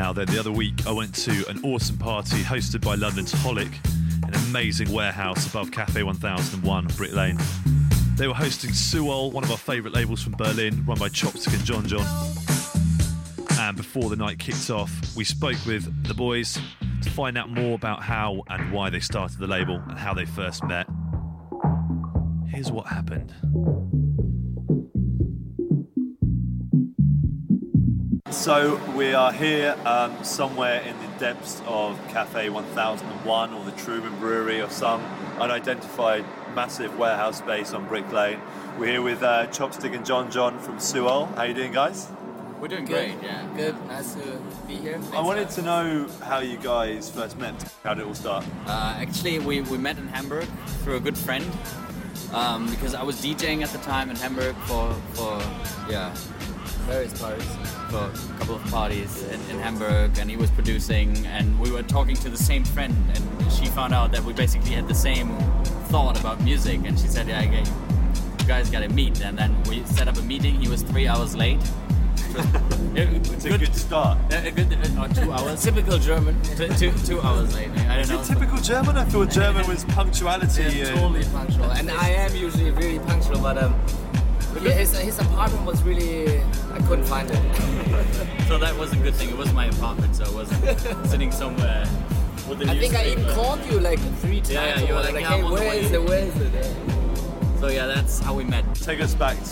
Now then, the other week I went to an awesome party hosted by London's Holic, an amazing warehouse above Cafe 1001 on Brick Lane. They were hosting Suol, one of our favourite labels from Berlin, run by Chopstick and John John. And before the night kicked off, we spoke with the boys to find out more about how and why they started the label and how they first met. Here's what happened. So we are here somewhere in the depths of Cafe 1001 or the Truman Brewery or some unidentified massive warehouse space on Brick Lane. We're here with Chopstick and John John from Suol. How you doing, guys? We're doing great, yeah. Good, nice to be here. Thanks. I wanted to know how you guys first met. How did it all start? Actually, we met in Hamburg through a good friend because I was DJing at the time in Hamburg for various parties. For a couple of parties in Hamburg, and he was producing, and we were talking to the same friend, and she found out that we basically had the same thought about music, and she said, yeah, okay, you guys gotta meet. And then we set up a meeting. He was 3 hours late. It's a good start. A good 2 hours. Typical German. 2 hours late. I don't know. Is it typical German? I thought German was punctuality. Yeah, totally punctual. And I am usually really punctual, but his apartment was really... I couldn't find it. So that was a good thing. It wasn't my apartment, so I wasn't sitting somewhere with a I think I even called you like 3 times. Yeah, you were like, hey, where is it? So yeah, that's how we met. Take us back